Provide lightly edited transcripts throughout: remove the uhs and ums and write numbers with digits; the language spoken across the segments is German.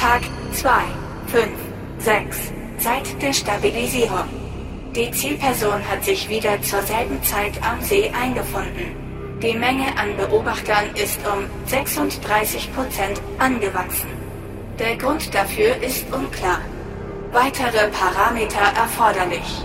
Tag 2, 5, 6. Zeit der Stabilisierung. Die Zielperson hat sich wieder zur selben Zeit am See eingefunden. Die Menge an Beobachtern ist um 36% angewachsen. Der Grund dafür ist unklar. Weitere Parameter erforderlich.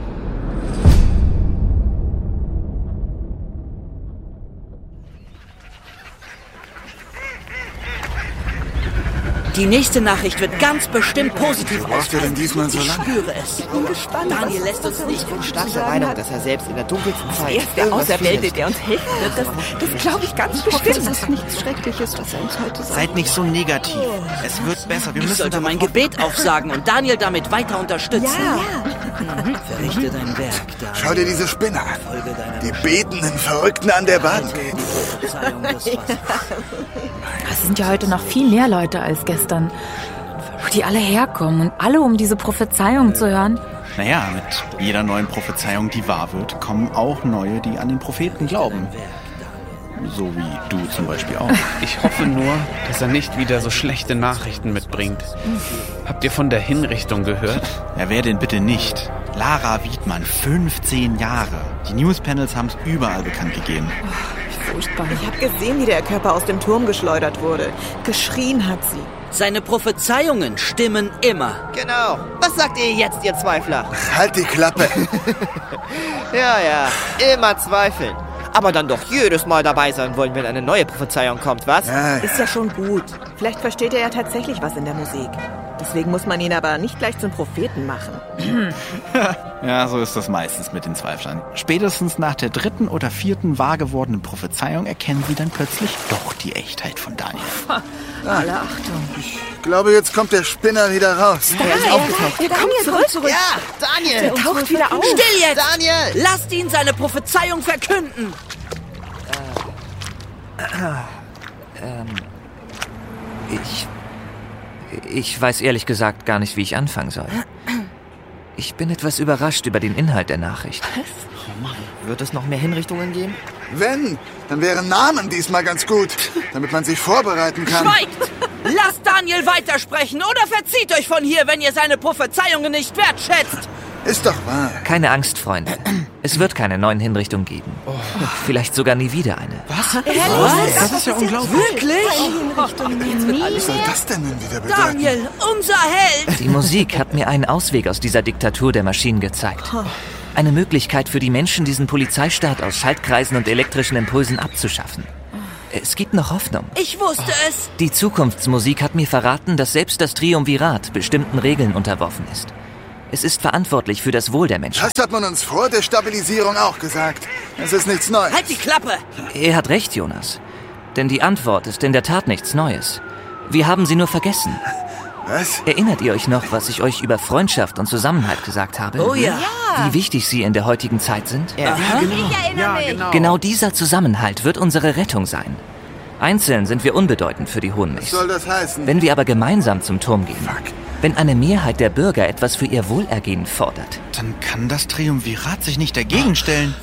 Die nächste Nachricht wird ganz bestimmt positiv Braucht ihr denn diesmal so Ich lange? spüre es. Ich bin gespannt. Daniel lässt uns nicht. Ich bin stark der Meinung, dass er selbst in der dunkelsten Zeit... Er ist der Auserwählte, der uns helfen wird. Das glaube ich ganz bestimmt. Es ist nichts Schreckliches, was er uns heute sagt. Seid nicht so negativ. Es wird besser. Wir Ich müssen sollte damit mein Gebet aufsagen und Daniel damit weiter unterstützen. Verrichte dein Werk, Daniel. Schau dir diese Spinner an. Folge deiner Die betenden Verrückten an der Bank. Verzeihung des Wassers. Es sind ja heute noch viel mehr Leute als gestern, die alle herkommen und alle, um diese Prophezeiung zu hören. Naja, mit jeder neuen Prophezeiung, die wahr wird, kommen auch neue, die an den Propheten glauben. So wie du zum Beispiel auch. Ich hoffe nur, dass er nicht wieder so schlechte Nachrichten mitbringt. Habt ihr von der Hinrichtung gehört? Ja, wer denn bitte nicht? Lara Wiedmann, 15 Jahre. Die Newspanels haben es überall bekannt gegeben. Furchtbar. Ich habe gesehen, wie der Körper aus dem Turm geschleudert wurde. Geschrien hat sie. Seine Prophezeiungen stimmen immer. Genau. Was sagt ihr jetzt, ihr Zweifler? Halt die Klappe. Ja, immer zweifeln. Aber dann doch jedes Mal dabei sein wollen, wenn eine neue Prophezeiung kommt, was? Ja, Ist ja schon gut. Vielleicht versteht er ja tatsächlich was in der Musik. Deswegen muss man ihn aber nicht gleich zum Propheten machen. Ja, so ist das meistens mit den Zweiflern. Spätestens nach der 3. oder 4. wahr gewordenen Prophezeiung erkennen sie dann plötzlich doch die Echtheit von Daniel. Alle Achtung. ich glaube, jetzt kommt der Spinner wieder raus. Er ist aufgetaucht. Der kommt zurück. Ja, Daniel! Der taucht wieder auf. Still jetzt! Daniel! Lasst ihn seine Prophezeiung verkünden! Ich weiß ehrlich gesagt gar nicht, wie ich anfangen soll. Ich bin etwas überrascht über den Inhalt der Nachricht. Wird es noch mehr Hinrichtungen geben? Wenn, dann wären Namen diesmal ganz gut, damit man sich vorbereiten kann. Schweigt! Lasst Daniel weitersprechen oder verzieht euch von hier, wenn ihr seine Prophezeiungen nicht wertschätzt! Ist doch wahr. Keine Angst, Freunde. Es wird keine neuen Hinrichtungen geben. Vielleicht sogar nie wieder eine. Das ist ja unglaublich. Wie soll das denn wieder bedeuten? Daniel, unser Held! Die Musik hat mir einen Ausweg aus dieser Diktatur der Maschinen gezeigt. Eine Möglichkeit für die Menschen, diesen Polizeistaat aus Schaltkreisen und elektrischen Impulsen abzuschaffen. Es gibt noch Hoffnung. Ich wusste es! Die Zukunftsmusik hat mir verraten, dass selbst das Triumvirat bestimmten Regeln unterworfen ist. Es ist verantwortlich für das Wohl der Menschen. Das hat man uns vor der Stabilisierung auch gesagt. Es ist nichts Neues. Halt die Klappe! Er hat recht, Jonas. Denn die Antwort ist in der Tat nichts Neues. Wir haben sie nur vergessen. Was? Erinnert ihr euch noch, was ich euch über Freundschaft und Zusammenhalt gesagt habe? Oh ja! Wie wichtig sie in der heutigen Zeit sind? Ja. Genau dieser Zusammenhalt wird unsere Rettung sein. Einzeln sind wir unbedeutend für die Was Hohenmilchs. soll das heißen? Wenn wir aber gemeinsam zum Turm gehen, wenn eine Mehrheit der Bürger etwas für ihr Wohlergehen fordert, Dann kann das Triumvirat sich nicht dagegen stellen.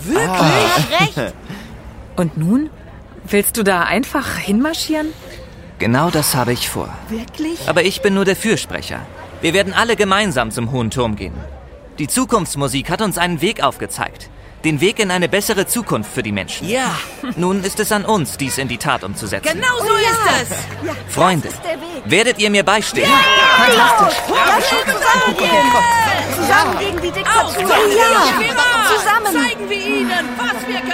Und nun? Willst du da einfach hinmarschieren? genau das habe ich vor. Wirklich? Aber ich bin nur der Fürsprecher. Wir werden alle gemeinsam zum Hohen Turm gehen. Die Zukunftsmusik hat uns einen Weg aufgezeigt. Den Weg in eine bessere Zukunft für die Menschen. Ja, Nun ist es an uns, dies in die Tat umzusetzen. genau so ist es! Freunde, werdet ihr mir beistehen? Zusammen gegen die Diktatur. Zusammen zeigen wir ihnen, was wir können!